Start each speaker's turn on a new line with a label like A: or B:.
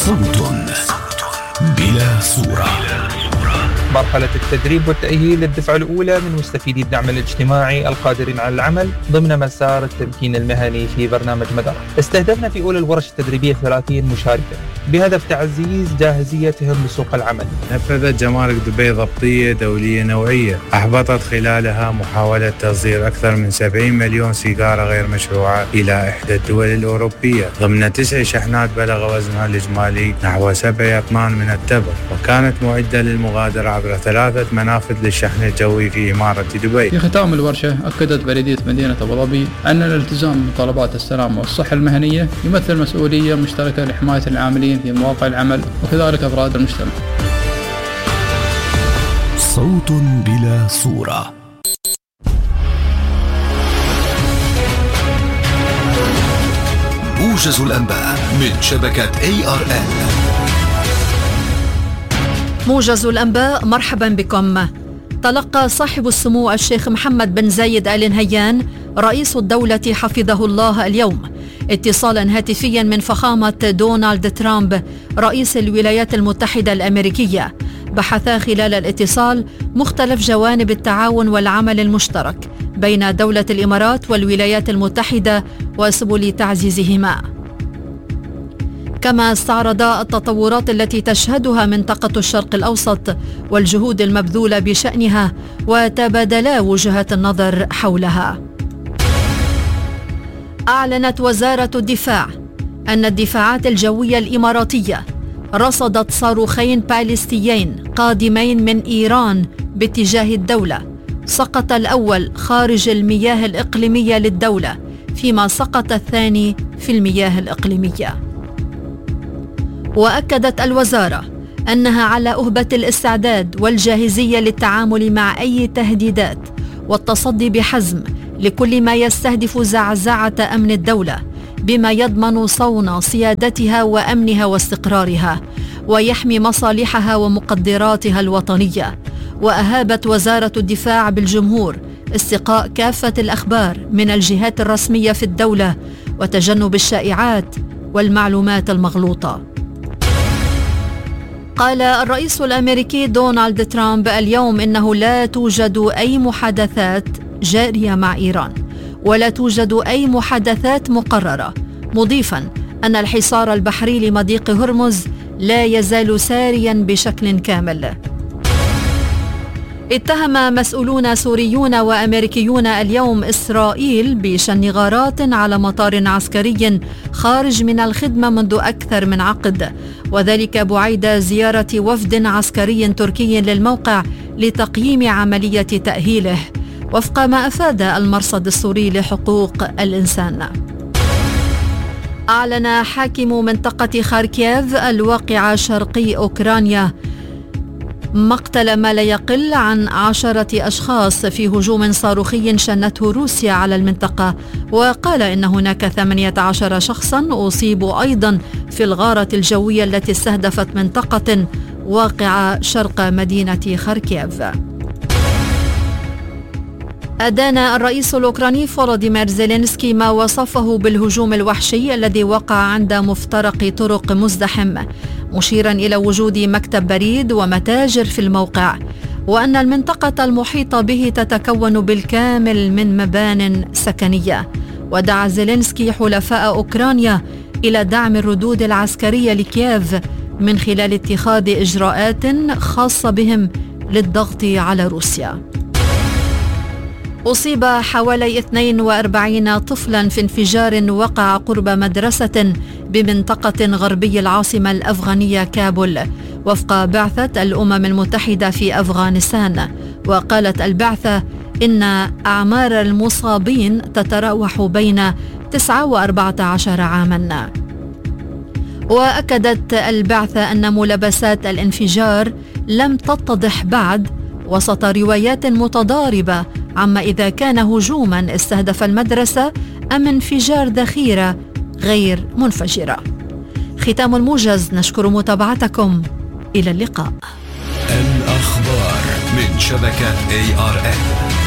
A: صوت بلا صورة.
B: مرحلة التدريب والتأهيل للدفعة الأولى من مستفيدي الدعم الاجتماعي القادرين على العمل ضمن مسار التمكين المهني في برنامج مدار. استهدفنا في أولى الورش التدريبية 30 مشاركا بهدف تعزيز جاهزيتهم لسوق العمل.
C: نفذت جمارك دبي ضبطية دولية نوعية أحبطت خلالها محاولة تصدير أكثر من 70 مليون سيجارة غير مشروعة إلى إحدى الدول الأوروبية ضمن 9 شحنات بلغ وزنها الإجمالي نحو 7 أطنان من التبغ، وكانت معدة للمغادرة عبر 3 منافذ للشحن الجوي في إمارة دبي.
D: في ختام الورشة أكدت بلدية مدينة أبو ظبي أن الالتزام بمتطلبات السلامة والصحة المهنية يمثل مسؤولية مشتركة لحماية العاملين في مواقع العمل وكذلك أفراد المجتمع.
A: صوت بلا صورة. موجز الأنباء من شبكة ARN.
E: موجز الأنباء، مرحبا بكم. تلقى صاحب السمو الشيخ محمد بن زايد آل نهيان رئيس الدولة حفظه الله اليوم اتصالا هاتفيا من فخامة دونالد ترامب رئيس الولايات المتحدة الأمريكية. بحثا خلال الاتصال مختلف جوانب التعاون والعمل المشترك بين دولة الإمارات والولايات المتحدة وسبل تعزيزهما. كما استعرضا التطورات التي تشهدها منطقة الشرق الأوسط والجهود المبذولة بشأنها وتبادلا وجهات النظر حولها. أعلنت وزارة الدفاع أن الدفاعات الجوية الإماراتية رصدت صاروخين باليستيين قادمين من إيران باتجاه الدولة. سقط الأول خارج المياه الإقليمية للدولة، فيما سقط الثاني في المياه الإقليمية. وأكدت الوزارة أنها على أهبة الاستعداد والجاهزية للتعامل مع أي تهديدات والتصدي بحزم لكل ما يستهدف زعزعة أمن الدولة، بما يضمن صون سيادتها وأمنها واستقرارها ويحمي مصالحها ومقدراتها الوطنية. وأهابت وزارة الدفاع بالجمهور استقاء كافة الأخبار من الجهات الرسمية في الدولة وتجنب الشائعات والمعلومات المغلوطة. قال الرئيس الأمريكي دونالد ترامب اليوم إنه لا توجد أي محادثات جارية مع إيران ولا توجد أي محادثات مقررة، مضيفا أن الحصار البحري لمضيق هرمز لا يزال ساريا بشكل كامل. اتهم مسؤولون سوريون وأمريكيون اليوم إسرائيل بشن غارات على مطار عسكري خارج من الخدمة منذ أكثر من عقد، وذلك بعيد زيارة وفد عسكري تركي للموقع لتقييم عملية تأهيله، وفق ما أفاد المرصد السوري لحقوق الإنسان. أعلن حاكم منطقة خاركيف الواقعة شرقي أوكرانيا مقتل ما لا يقل عن 10 أشخاص في هجوم صاروخي شنته روسيا على المنطقة، وقال إن هناك 18 شخصا أصيبوا أيضا في الغارة الجوية التي استهدفت منطقة واقعة شرق مدينة خاركيف. أدان الرئيس الأوكراني فولوديمير زيلينسكي ما وصفه بالهجوم الوحشي الذي وقع عند مفترق طرق مزدحم، مشيرا إلى وجود مكتب بريد ومتاجر في الموقع، وأن المنطقة المحيطة به تتكون بالكامل من مبان سكنية. ودعا زيلينسكي حلفاء أوكرانيا إلى دعم الردود العسكرية لكييف من خلال اتخاذ إجراءات خاصة بهم للضغط على روسيا. أصيب حوالي 42 طفلا في انفجار وقع قرب مدرسة بمنطقة غربي العاصمة الأفغانية كابول، وفق بعثة الأمم المتحدة في أفغانستان. وقالت البعثة إن أعمار المصابين تتراوح بين 9 و14 عاما. وأكدت البعثة أن ملابسات الانفجار لم تتضح بعد وسط روايات متضاربة عما إذا كان هجوما استهدف المدرسة أم انفجار ذخيرة غير منفجرة. ختام الموجز، نشكر متابعتكم، إلى اللقاء.
A: الأخبار من شبكة ARN.